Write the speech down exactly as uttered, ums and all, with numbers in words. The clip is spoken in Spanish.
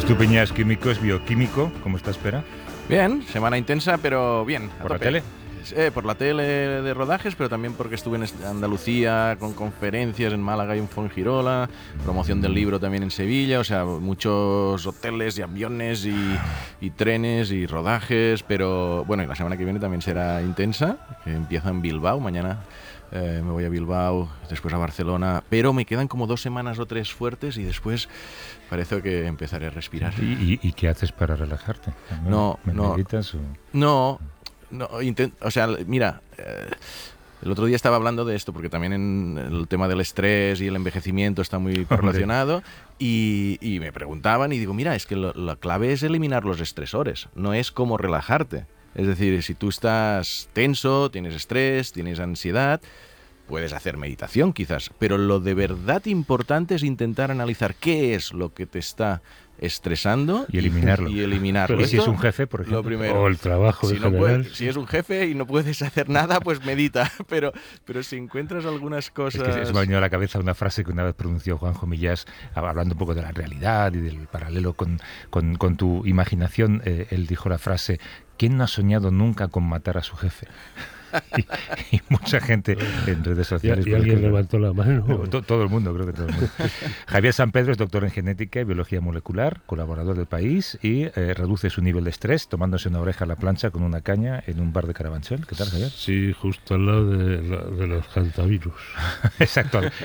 Estupiñán es químico, es bioquímico. ¿Cómo está, Espera? Bien, semana intensa, pero bien. ¿Por la tele? Eh, por la tele de rodajes, pero también porque estuve en Andalucía con conferencias, en Málaga y en Fuengirola, promoción del libro también en Sevilla, o sea, muchos hoteles y aviones y, y trenes y rodajes, pero bueno, y la semana que viene también será intensa, que empieza en Bilbao, mañana eh, me voy a Bilbao, después a Barcelona, pero me quedan como dos semanas o tres fuertes y después parece que empezaré a respirar. ¿Y, y, y qué haces para relajarte? No, ¿Me no, meditas o...? no, no, intent- o sea, mira, eh, el otro día estaba hablando de esto, porque también en el tema del estrés y el envejecimiento está muy relacionado, y, y me preguntaban y digo, mira, es que lo, la clave es eliminar los estresores, no es cómo relajarte. Es decir, si tú estás tenso, tienes estrés, tienes ansiedad, puedes hacer meditación quizás, pero lo de verdad importante es intentar analizar qué es lo que te está estresando y eliminarlo. Y, y eliminarlo. ¿Y si es un jefe, por ejemplo? Lo primero. O el trabajo si en no general. puedes, si es un jefe y no puedes hacer nada, pues medita. Pero, pero si encuentras algunas cosas... Es que se me ha venido a la cabeza una frase que una vez pronunció Juanjo Millás, hablando un poco de la realidad y del paralelo con, con, con tu imaginación. Eh, él dijo la frase: ¿quién no ha soñado nunca con matar a su jefe? Y, y mucha gente en redes sociales. Y, y alguien levantó la mano. Todo, todo el mundo, creo que todo el mundo. Javier San Pedro es doctor en genética y biología molecular, colaborador del País, y eh, reduce su nivel de estrés tomándose una oreja a la plancha con una caña en un bar de Carabanchel. ¿Qué tal, Javier? Sí, justo al lado de, de los cantavirus. Exacto,